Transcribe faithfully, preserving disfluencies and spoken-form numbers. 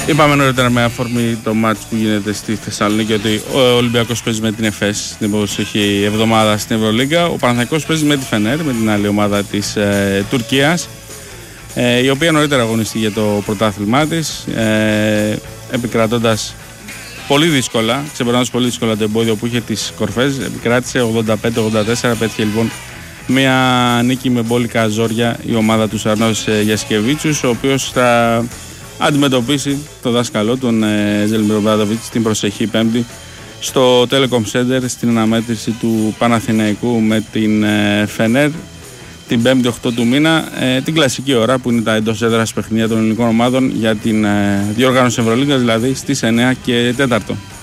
Είπαμε νωρίτερα με αφορμή το μάτς που γίνεται στη Θεσσαλονίκη ότι ο Ολυμπιακός παίζει με την ΕΦΕΣ στην υποσοχή εβδομάδα στην Ευρωλίγκα. Ο Παναθηναϊκός παίζει με τη Φενέρ, με την άλλη ομάδα της ε, Τουρκίας, ε, η οποία νωρίτερα αγωνιστεί για το πρωτάθλημά της, ε, επικρατώντας πολύ δύσκολα, ξεπερνώντας πολύ δύσκολα το εμπόδιο που είχε τις κορφές. Επικράτησε ογδόντα πέντε ογδόντα τέσσερα, πέτυχε λοιπόν μια νίκη με μπόλικα ζόρια η ομάδα του Σαρνός Γιασκεβίτσιους, ο οποίος θα αντιμετωπίσει το δάσκαλό τον ε, Ζέλιμιρ Ομπράντοβιτς την προσεχή Πέμπτη στο Telecom Center στην αναμέτρηση του Παναθηναϊκού με την ε, Φενέρ την Πέμπτη οκτώ του μήνα, ε, την κλασική ώρα που είναι τα εντός έδρας παιχνίδια των ελληνικών ομάδων για την ε, διοργάνωση Ευρωλίγκας, δηλαδή στις εννιά και τέσσερα.